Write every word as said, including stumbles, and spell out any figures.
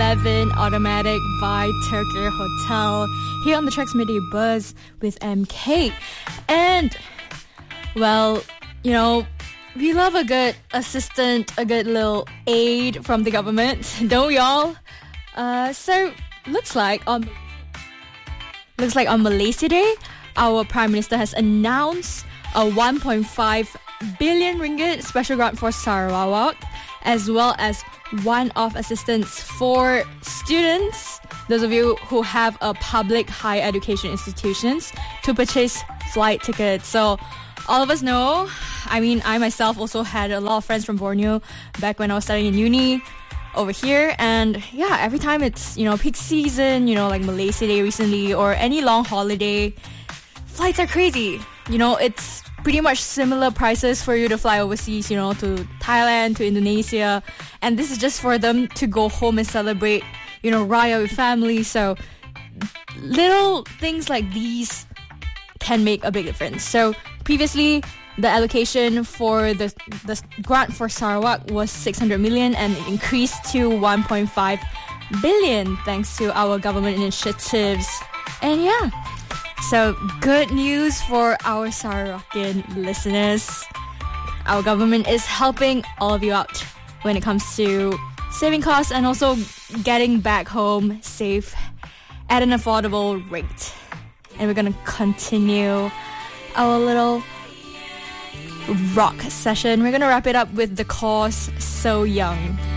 eleven Automatic by Turkey Hotel here on the Trax Midday Buzz with M K. And, well, you know, we love a good assistant, a good little aid from the government, don't we all? Uh, so, looks like on looks like on Malaysia Day, our Prime Minister has announced a one point five billion ringgit special grant for Sarawak, as well as one-off assistance for students, those of you who have a public higher education institutions, to purchase flight tickets. So all of us know, I mean, I myself also had a lot of friends from Borneo back when I was studying in uni over here, and yeah, every time it's, you know, peak season, you know, like Malaysia Day recently, or any long holiday, flights are crazy. You know, it's pretty much similar prices for you to fly overseas, you know, to Thailand, to Indonesia, and this is just for them to go home and celebrate, you know, Raya with family. So little things like these can make a big difference. So previously, the allocation for the the grant for Sarawak was six hundred million, and it increased to one point five billion thanks to our government initiatives. And yeah, so good news for our Sarawakian listeners. Our government is helping all of you out when it comes to saving costs and also getting back home safe at an affordable rate. And we're gonna continue our little rock session. We're gonna wrap it up with The Cause, So Young.